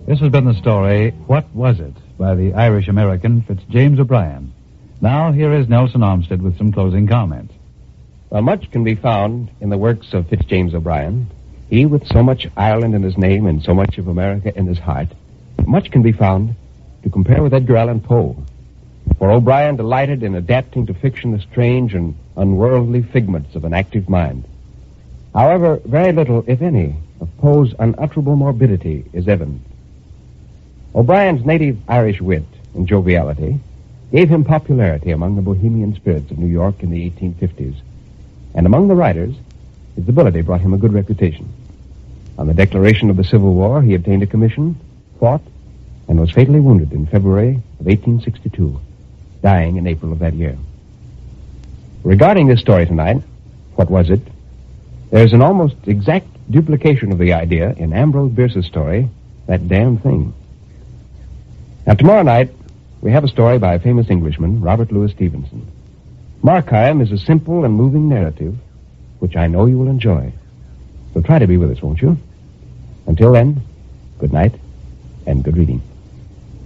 This has been the story, What Was It?, by the Irish-American Fitzjames O'Brien. Now, here is Nelson Armstead with some closing comments. Well, much can be found in the works of Fitzjames O'Brien. He, with so much Ireland in his name and so much of America in his heart, much can be found to compare with Edgar Allan Poe. For O'Brien delighted in adapting to fiction the strange and unworldly figments of an active mind. However, very little, if any, of Poe's unutterable morbidity is evident. O'Brien's native Irish wit and joviality gave him popularity among the bohemian spirits of New York in the 1850s. And among the writers, his ability brought him a good reputation. On the declaration of the Civil War, he obtained a commission, fought, and was fatally wounded in February of 1862, dying in April of that year. Regarding this story tonight, What Was It?, there's an almost exact duplication of the idea in Ambrose Bierce's story, That Damn Thing. Now, tomorrow night, we have a story by a famous Englishman, Robert Louis Stevenson. Markheim is a simple and moving narrative, which I know you will enjoy. So try to be with us, won't you? Until then, good night and good reading.